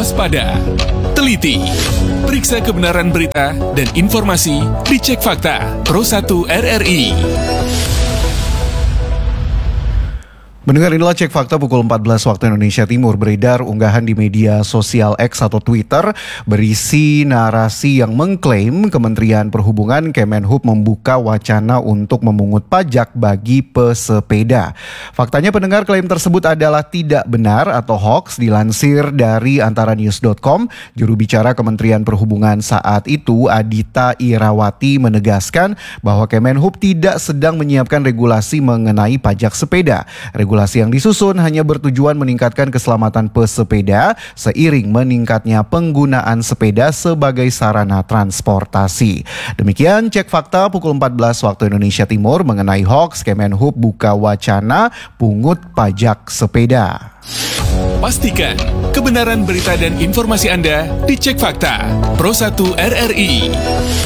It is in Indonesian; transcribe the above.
waspada, teliti, periksa kebenaran berita dan informasi di Cek Fakta Pro 1 RRI. Mendengar inilah Cek Fakta pukul 14 waktu Indonesia Timur. Beredar unggahan di media sosial X atau Twitter berisi narasi yang mengklaim Kementerian Perhubungan Kemenhub membuka wacana untuk memungut pajak bagi pesepeda. Faktanya pendengar, klaim tersebut adalah tidak benar atau hoax. Dilansir dari antaranews.com, juru bicara Kementerian Perhubungan saat itu Adita Irawati menegaskan bahwa Kemenhub tidak sedang menyiapkan regulasi mengenai pajak sepeda. Regulasi yang disusun hanya bertujuan meningkatkan keselamatan pesepeda seiring meningkatnya penggunaan sepeda sebagai sarana transportasi. Demikian Cek Fakta pukul 14 waktu Indonesia Timur mengenai hoax Kemenhub buka wacana pungut pajak sepeda. Pastikan kebenaran berita dan informasi Anda di Cek Fakta Pro 1 RRI.